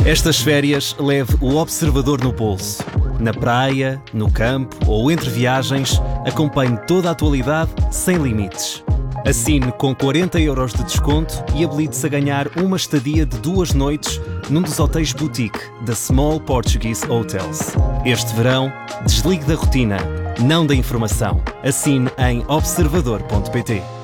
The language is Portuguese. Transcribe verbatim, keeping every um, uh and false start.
Estas férias leve o Observador no bolso. Na praia, no campo ou entre viagens, acompanhe toda a atualidade sem limites. Assine com quarenta euros de desconto e habilite-se a ganhar uma estadia de duas noites num dos hotéis boutique da Small Portuguese Hotels. Este verão, desligue da rotina, não da informação. Assine em observador ponto pt.